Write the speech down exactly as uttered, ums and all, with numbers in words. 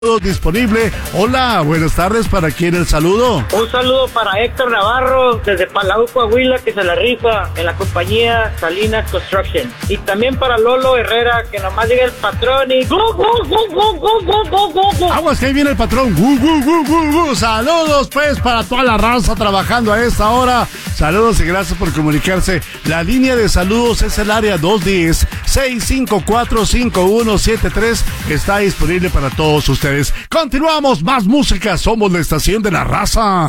disponible. Hola, buenas tardes. ¿Para quién el saludo? Un saludo para Héctor Navarro desde Palau, Coahuila, que se la rifa en la compañía Salinas Construction. Y también para Lolo Herrera, que nomás llega el patrón y ¡gu, gu, gu, gu, gu, gu, gu, gu, gu! Aguas, que ahí viene el patrón. ¡Gu, gu, gu, gu, gu! Saludos pues para toda la raza trabajando a esta hora. Saludos y gracias por comunicarse. La línea de saludos es el área dos uno cero, seis cinco cuatro, cinco uno siete tres. Está disponible para todos ustedes. Continuamos, más música. Somos la estación de la raza.